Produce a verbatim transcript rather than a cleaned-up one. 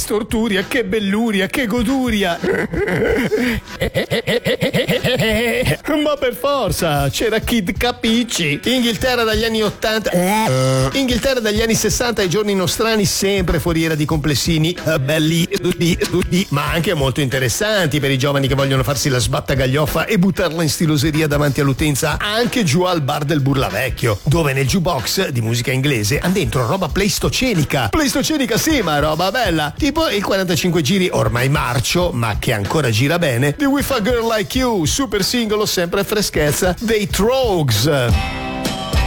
storturia, che belluria, che goduria. Ma per forza, c'era Kid Capici. Inghilterra dagli anni ottanta, Inghilterra dagli anni sessanta ai giorni nostrani, sempre foriera di complessini belli, ma anche molto interessanti per i giovani che vogliono farsi la sbattagaglioffa e buttarla in stiloseria davanti all'utenza, anche giù al bar del Burlavecchio, dove nel jukebox di musica inglese hanno dentro roba pleistocenica. Pleistocenica sì, ma roba bella, tipo il quarantacinque giri ormai marcio, ma che ancora gira bene, di With a Girl Like You, super singolo sempre freschezza dei Trogs.